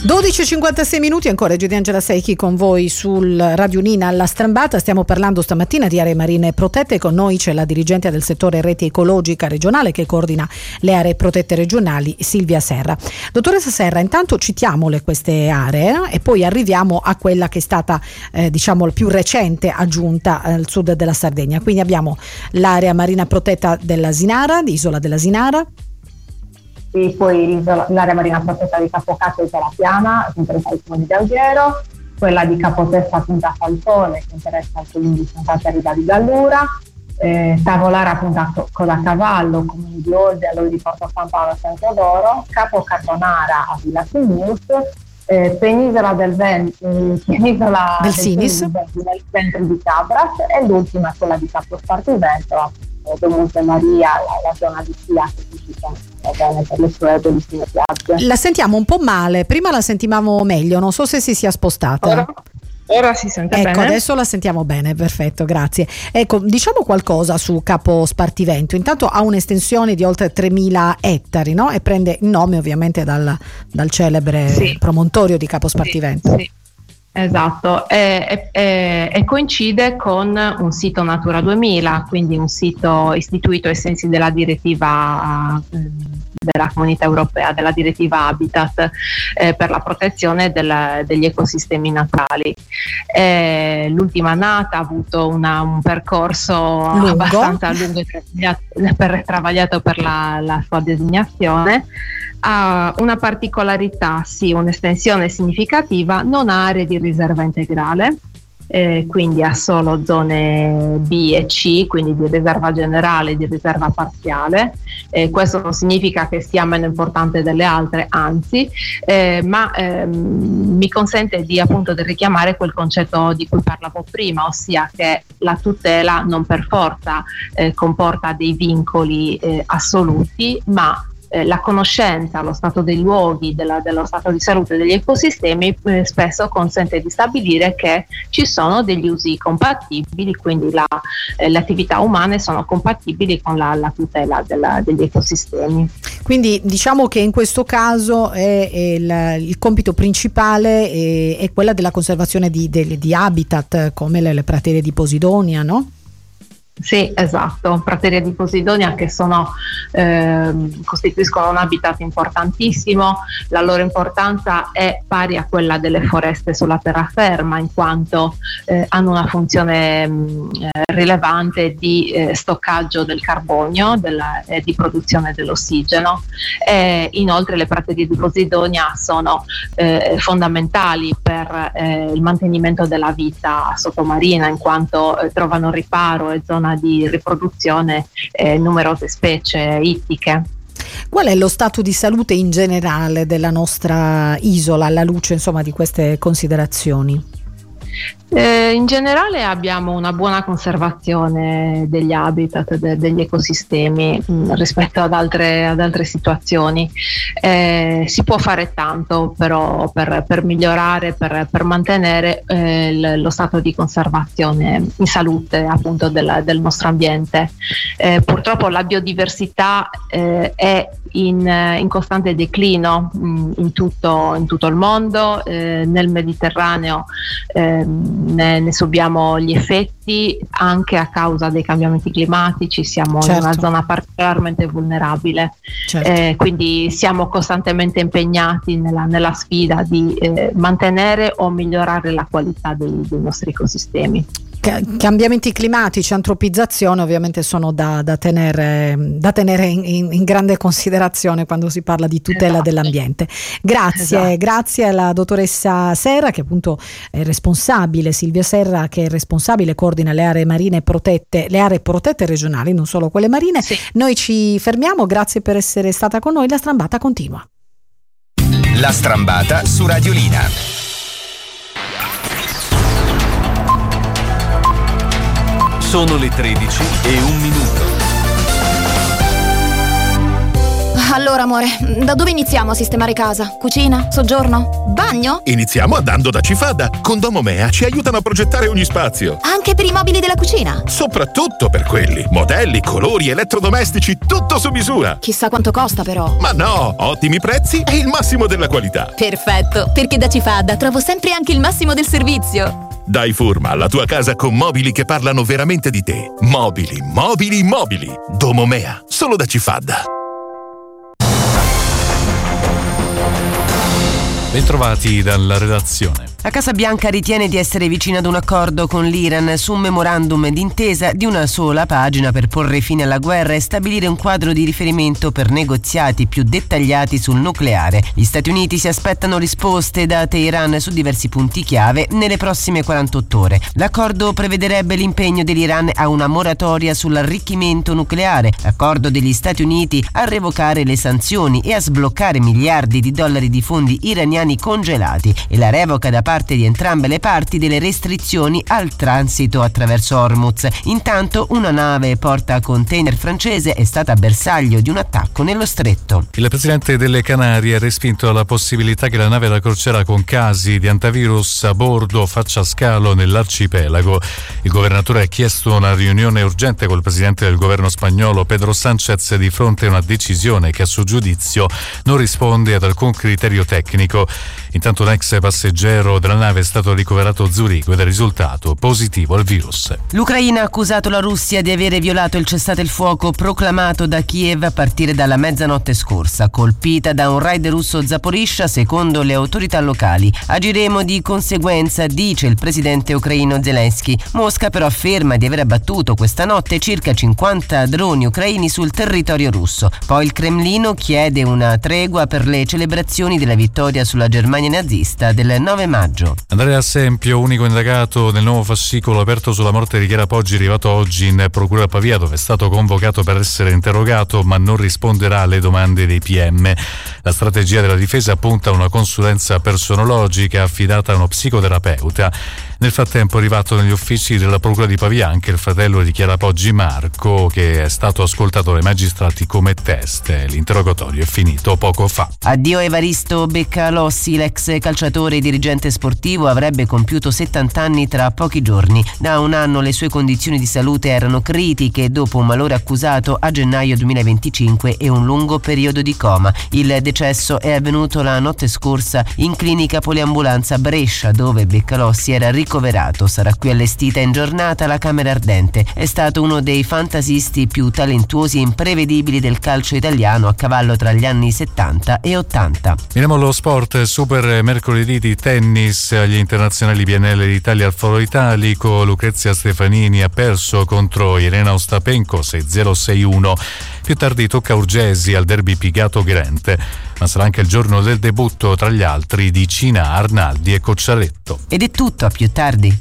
12:56 minuti, ancora G di Angela Secchi con voi sul Radio Nina alla Strambata. Stiamo parlando stamattina di aree marine protette. Con noi c'è la dirigente del settore rete ecologica regionale che coordina le aree protette regionali, Silvia Serra. Dottoressa Serra, intanto citiamole queste aree e poi arriviamo a quella che è stata diciamo la più recente aggiunta al sud della Sardegna. Quindi abbiamo l'area marina protetta della Sinara, di Isola della Sinara. E poi l'area marina protetta di Capocaccia e Isola Piana, che interessa il comune di Alghero, quella di Capotesta Punta Falcone, che interessa il comune di Santa Rita di Gallura, Tavolara Punta Codacavallo, comune di Olde, allora di Porto San Paolo e San Teodoro, Capo Carbonara a Villa Sinis, Penisola del Sinis, nel centro di Cabras, e l'ultima quella di Capo Spartivento, Monte Maria, la zona di Scia, che si bene per le sue bellissime spiagge. La sentiamo un po' male, prima la sentivamo meglio, non so se si sia spostata. Ora si sente bene. Ecco, adesso la sentiamo bene, perfetto, grazie. Ecco, diciamo qualcosa su Capo Spartivento. Intanto ha un'estensione di oltre 3.000 ettari, no? E prende il nome ovviamente dal celebre promontorio di Capo Spartivento. Sì. Esatto, e coincide con un sito Natura 2000, quindi un sito istituito ai sensi della direttiva della Comunità Europea, della direttiva Habitat, per la protezione degli ecosistemi naturali. L'ultima nata ha avuto un percorso abbastanza lungo e travagliato per la sua designazione. Ha una particolarità, un'estensione significativa, non ha aree di riserva integrale, quindi ha solo zone B e C, quindi di riserva generale e di riserva parziale. Questo non significa che sia meno importante delle altre, anzi, ma mi consente di richiamare quel concetto di cui parlavo prima, ossia che la tutela non per forza comporta dei vincoli assoluti, ma la conoscenza, lo stato dei luoghi, dello stato di salute degli ecosistemi spesso consente di stabilire che ci sono degli usi compatibili, quindi le attività umane sono compatibili con la tutela degli ecosistemi. Quindi diciamo che in questo caso il compito principale è quella della conservazione di habitat come le praterie di Posidonia, no? Sì, esatto, praterie di Posidonia che costituiscono un habitat importantissimo. La loro importanza è pari a quella delle foreste sulla terraferma, in quanto hanno una funzione rilevante di stoccaggio del carbonio e di produzione dell'ossigeno. Inoltre le praterie di Posidonia sono fondamentali per il mantenimento della vita sottomarina, in quanto trovano riparo e zona di riproduzione numerose specie ittiche. Qual è lo stato di salute in generale della nostra isola alla luce di queste considerazioni? In generale abbiamo una buona conservazione degli habitat, degli ecosistemi rispetto ad altre situazioni. Si può fare tanto però per migliorare, per mantenere lo stato di conservazione in salute appunto del nostro ambiente. Purtroppo la biodiversità è in costante declino in tutto il mondo. Nel Mediterraneo ne subiamo gli effetti anche a causa dei cambiamenti climatici, siamo in una zona particolarmente vulnerabile, quindi siamo costantemente impegnati nella sfida di mantenere o migliorare la qualità dei nostri ecosistemi. Cambiamenti climatici, antropizzazione ovviamente sono da tenere in grande considerazione quando si parla di tutela dell'ambiente. Grazie alla dottoressa Serra, che appunto è responsabile, Silvia Serra, che è responsabile, coordina le aree marine protette, le aree protette regionali, non solo quelle marine. Noi ci fermiamo, grazie per essere stata con noi, la Strambata continua. La Strambata su Radio Nina. Sono le 13:01. Allora, amore, da dove iniziamo a sistemare casa? Cucina? Soggiorno? Bagno? Iniziamo andando da Cifada. Con Domomea ci aiutano a progettare ogni spazio. Anche per i mobili della cucina? Soprattutto per quelli. Modelli, colori, elettrodomestici, tutto su misura. Chissà quanto costa però. Ma no, ottimi prezzi e il massimo della qualità. Perfetto, perché da Cifada trovo sempre anche il massimo del servizio. Dai forma alla tua casa con mobili che parlano veramente di te. Mobili, mobili, mobili. Domomea, solo da Cifada. Bentrovati dalla redazione. La Casa Bianca ritiene di essere vicina ad un accordo con l'Iran su un memorandum d'intesa di una sola pagina per porre fine alla guerra e stabilire un quadro di riferimento per negoziati più dettagliati sul nucleare. Gli Stati Uniti si aspettano risposte da Teheran su diversi punti chiave nelle prossime 48 ore. L'accordo prevederebbe l'impegno dell'Iran a una moratoria sull'arricchimento nucleare, l'accordo degli Stati Uniti a revocare le sanzioni e a sbloccare miliardi di dollari di fondi iraniani congelati e la revoca da parte di entrambe le parti delle restrizioni al transito attraverso Hormuz. Intanto una nave porta container francese è stata bersaglio di un attacco nello stretto. Il presidente delle Canarie ha respinto la possibilità che la nave da crociera con casi di antivirus a bordo faccia scalo nell'arcipelago. Il governatore ha chiesto una riunione urgente col presidente del governo spagnolo Pedro Sánchez di fronte a una decisione che a suo giudizio non risponde ad alcun criterio tecnico. Intanto un ex passeggero della nave è stato ricoverato a Zurigo ed è risultato positivo al virus. L'Ucraina ha accusato la Russia di avere violato il cessate il fuoco proclamato da Kiev a partire dalla mezzanotte scorsa, colpita da un raid russo a Zaporizhzhia secondo le autorità locali. Agiremo di conseguenza, dice il presidente ucraino Zelensky. Mosca però afferma di aver abbattuto questa notte circa 50 droni ucraini sul territorio russo. Poi il Cremlino chiede una tregua per le celebrazioni della vittoria sulla Germania nazista del 9 maggio. Andrea Sempio, unico indagato nel nuovo fascicolo aperto sulla morte di Chiara Poggi, arrivato oggi in procura a Pavia, dove è stato convocato per essere interrogato ma non risponderà alle domande dei PM. La strategia della difesa punta a una consulenza personologica affidata a uno psicoterapeuta. Nel frattempo è arrivato negli uffici della procura di Pavia anche il fratello di Chiara Poggi, Marco, che è stato ascoltato dai magistrati come teste. L'interrogatorio è finito poco fa. Addio Evaristo Beccalossi, l'ex calciatore e dirigente sportivo, avrebbe compiuto 70 anni tra pochi giorni. Da un anno le sue condizioni di salute erano critiche dopo un malore accusato a gennaio 2025 e un lungo periodo di coma. Il decesso è avvenuto la notte scorsa in clinica poliambulanza Brescia, dove Beccalossi era ricoverato. Sarà qui allestita in giornata la Camera Ardente. È stato uno dei fantasisti più talentuosi e imprevedibili del calcio italiano, a cavallo tra gli anni 70 e 80. Veniamo allo sport. Super mercoledì di tennis agli internazionali PNL d'Italia al Foro Italico. Lucrezia Stefanini ha perso contro Irena Ostapenko 6-0-6-1. Più tardi tocca Urgesi al derby Pigato Grente, ma sarà anche il giorno del debutto tra gli altri di Cina, Arnaldi e Cocciaretto. Ed è tutto, a più tardi.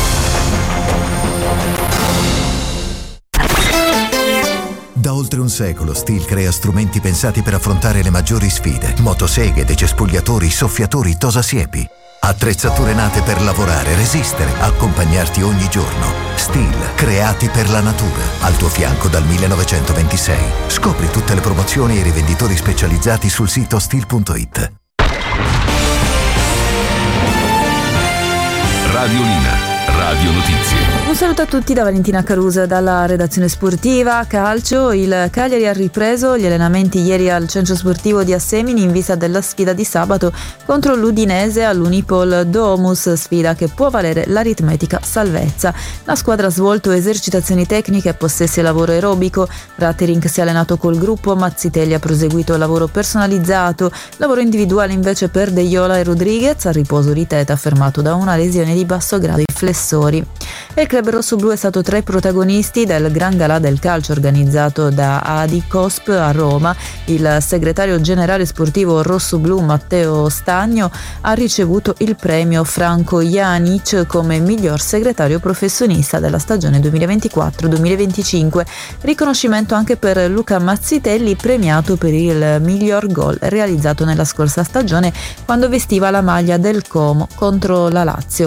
Da oltre un secolo Stihl crea strumenti pensati per affrontare le maggiori sfide: motoseghe, decespugliatori, soffiatori, tosasiepi. Attrezzature nate per lavorare, resistere, accompagnarti ogni giorno. Stihl, creati per la natura. Al tuo fianco dal 1926. Scopri tutte le promozioni e i rivenditori specializzati sul sito stihl.it. Radiolina, Radio Notizie. Un saluto a tutti da Valentina Caruso dalla redazione sportiva. Calcio, il Cagliari ha ripreso gli allenamenti ieri al centro sportivo di Assemini in vista della sfida di sabato contro l'Udinese all'Unipol Domus, sfida che può valere l'aritmetica salvezza. La squadra ha svolto esercitazioni tecniche e possessi lavoro aerobico. Ratterink si è allenato col gruppo, Mazzitelli ha proseguito il lavoro personalizzato, lavoro individuale invece per De Iola e Rodriguez, a riposo di Teta fermato da una lesione di basso grado ai flessori. E il club rossoblu è stato tra i protagonisti del Gran Galà del calcio organizzato da Adicosp a Roma. Il segretario generale sportivo rossoblu Matteo Stagno ha ricevuto il premio Franco Janic come miglior segretario professionista della stagione 2024-2025, riconoscimento anche per Luca Mazzitelli, premiato per il miglior gol realizzato nella scorsa stagione quando vestiva la maglia del Como contro la Lazio.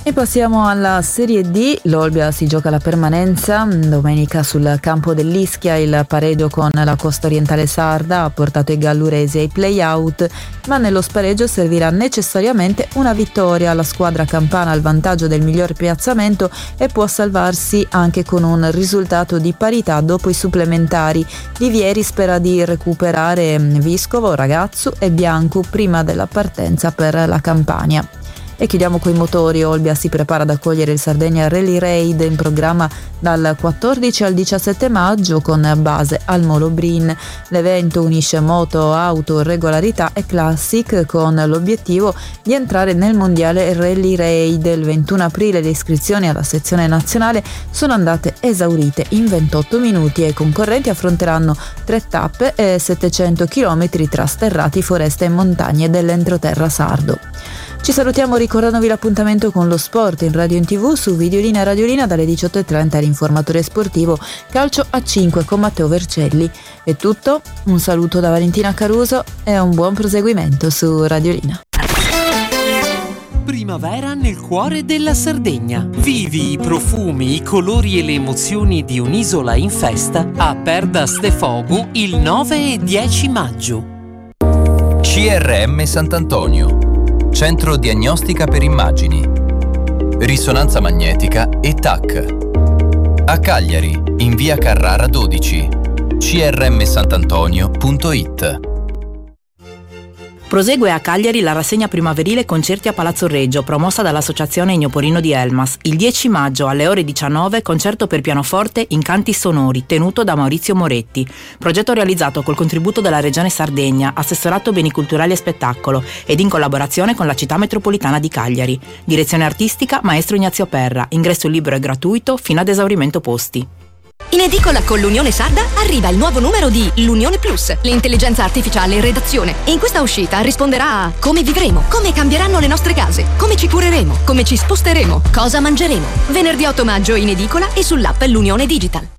E passiamo alla Serie D. L'Olbia si gioca la permanenza. Domenica sul campo dell'Ischia il pareggio con la costa orientale sarda ha portato i galluresi ai play-out, ma nello spareggio servirà necessariamente una vittoria. La squadra campana ha il vantaggio del miglior piazzamento e può salvarsi anche con un risultato di parità dopo i supplementari. Livieri spera di recuperare Viscovo, Ragazzu e Biancu prima della partenza per la Campania. E chiudiamo coi motori. Olbia si prepara ad accogliere il Sardegna Rally Raid in programma dal 14 al 17 maggio con base al Molo Brin. L'evento unisce moto, auto, regolarità e classic con l'obiettivo di entrare nel mondiale Rally Raid. Il 21 aprile le iscrizioni alla sezione nazionale sono andate esaurite in 28 minuti e i concorrenti affronteranno 3 tappe e 700 km tra sterrati, foreste e montagne dell'entroterra sardo. Ci salutiamo ricordandovi l'appuntamento con lo sport in radio e in TV su Videolina e Radiolina dalle 18:30 l'informatore sportivo Calcio a 5 con Matteo Vercelli. È tutto, un saluto da Valentina Caruso e un buon proseguimento su Radiolina. Primavera nel cuore della Sardegna. Vivi i profumi, i colori e le emozioni di un'isola in festa a Perda Stefogu il 9 e 10 maggio. CRM Sant'Antonio, Centro Diagnostica per Immagini, Risonanza Magnetica e TAC. A Cagliari, in via Carrara 12, crmsantantonio.it. Prosegue a Cagliari la rassegna primaverile Concerti a Palazzo Reggio, promossa dall'Associazione Ignoporino di Elmas. Il 10 maggio alle ore 19, concerto per pianoforte Incanti Sonori, tenuto da Maurizio Moretti. Progetto realizzato col contributo della Regione Sardegna, Assessorato Beni Culturali e Spettacolo, ed in collaborazione con la Città Metropolitana di Cagliari. Direzione artistica Maestro Ignazio Perra. Ingresso libero e gratuito fino ad esaurimento posti. In edicola con l'Unione Sarda arriva il nuovo numero di l'Unione Plus, l'intelligenza artificiale in redazione. In questa uscita risponderà a come vivremo, come cambieranno le nostre case, come ci cureremo, come ci sposteremo, cosa mangeremo. Venerdì 8 maggio in edicola e sull'app L'Unione Digital.